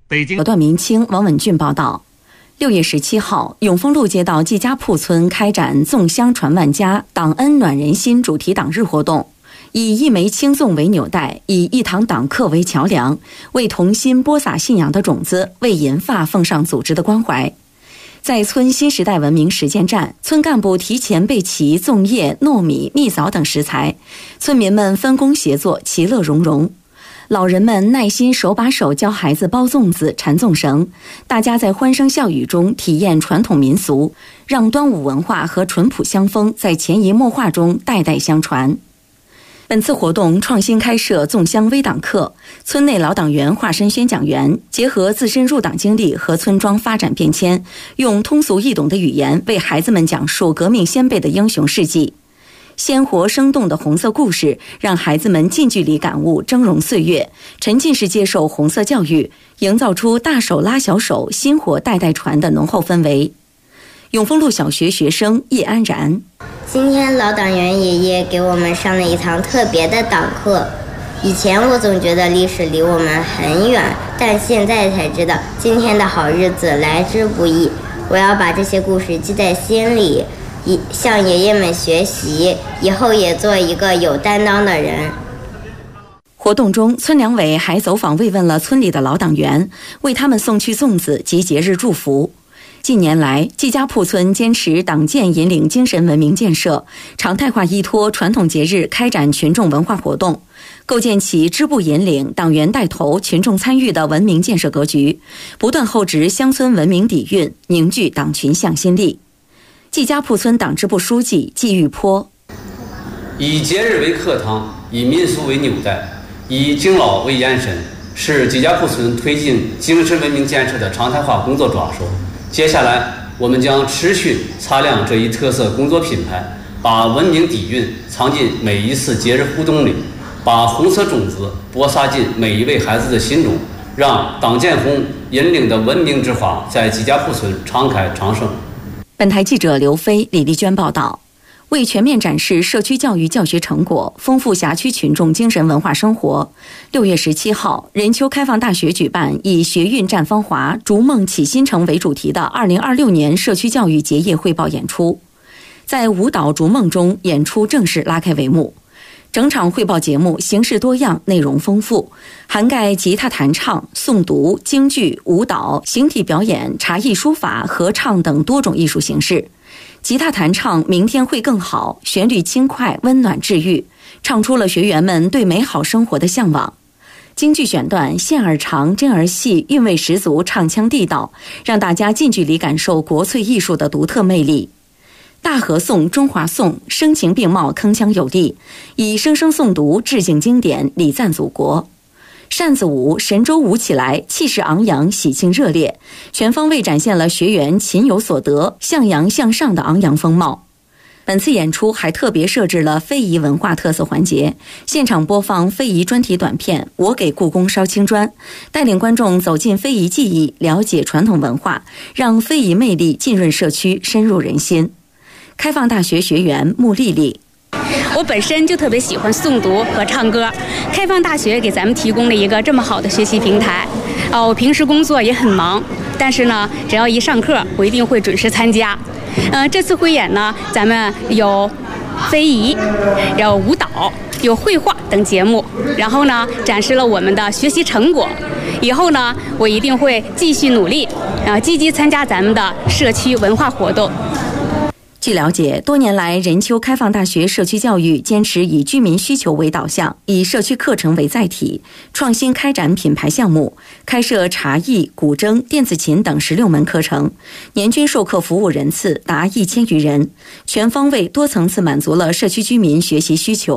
北京段明清、王文俊报道。6月17号，永丰路街道季家铺村开展粽香传万家、党恩暖人心主题党日活动，以一枚青粽为纽带，以一堂党课为桥梁，为同心播撒信仰的种子，为银发奉上组织的关怀。在村新时代文明实践站，村干部提前备齐粽叶、糯米、蜜枣等食材，村民们分工协作，其乐融融。老人们耐心手把手教孩子包粽子、缠粽绳，大家在欢声笑语中体验传统民俗，让端午文化和淳朴乡风在潜移默化中代代相传。本次活动创新开设粽香微党课，村内老党员化身宣讲员，结合自身入党经历和村庄发展变迁，用通俗易懂的语言为孩子们讲述革命先辈的英雄事迹。鲜活生动的红色故事让孩子们近距离感悟峥嵘岁月，沉浸式接受红色教育，营造出大手拉小手、薪火代代传的浓厚氛围。永丰路小学学生叶安然： 今天老党员爷爷给我们上了一堂特别的党课。以前我总觉得历史离我们很远，但现在才知道今天的好日子来之不易。我要把这些故事记在心里，向爷爷们学习，以后也做一个有担当的人。 活动中，村两委还走访慰问了村里的老党员，为他们送去粽子及节日祝福。近年来，季家铺村坚持党建引领精神文明建设，常态化依托传统节日开展群众文化活动，构建起支部引领、党员带头、群众参与的文明建设格局，不断厚植乡村文明底蕴，凝聚党群向心力。季家铺村党支部书记季玉坡： 以节日为课堂，以民俗为纽带，以敬老为延伸，是季家铺村推进精神文明建设的常态化工作抓手。接下来，我们将持续擦亮这一特色工作品牌，把文明底蕴藏进每一次节日互动里，把红色种子播撒进每一位孩子的心中，让党建红引领的文明之花在季家铺村常开常盛。 本台记者刘飞、李丽娟报道。为全面展示社区教育教学成果，丰富辖区群众精神文化生活，6月17号，任丘开放大学举办以“学运绽芳华，逐梦启新城”为主题的2026年社区教育结业汇报演出。在舞蹈逐梦中，演出正式拉开帷幕。整场汇报节目形式多样，内容丰富，涵盖吉他弹唱、诵读、京剧、舞蹈、形体表演、茶艺书法、合唱等多种艺术形式。吉他弹唱明天会更好，旋律轻快温暖治愈，唱出了学员们对美好生活的向往。京剧选段线儿长针儿细，韵味十足，唱腔地道，让大家近距离感受国粹艺术的独特魅力。大合颂、中华颂声情并茂，铿锵有力，以声声诵读致敬经典，礼赞祖国。扇子舞、神州舞起来，气势昂扬，喜庆热烈，全方位展现了学员勤有所得、向阳向上的昂扬风貌。本次演出还特别设置了非遗文化特色环节，现场播放非遗专题短片《我给故宫烧青砖》，带领观众走进非遗技艺，了解传统文化，让非遗魅力浸润社区，深入人心。开放大学学员穆丽丽： 我本身就特别喜欢诵读和唱歌，开放大学给咱们提供了一个这么好的学习平台。我平时工作也很忙，但是呢，只要一上课，我一定会准时参加。这次汇演呢，咱们有非遗，有舞蹈，有绘画等节目，然后呢，展示了我们的学习成果。以后呢，我一定会继续努力，积极参加咱们的社区文化活动。 据了解，多年来，任丘开放大学社区教育坚持以居民需求为导向，以社区课程为载体，创新开展品牌项目，开设茶艺、古筝、电子琴等16门课程，年均授课服务人次达1000余人，全方位多层次满足了社区居民学习需求。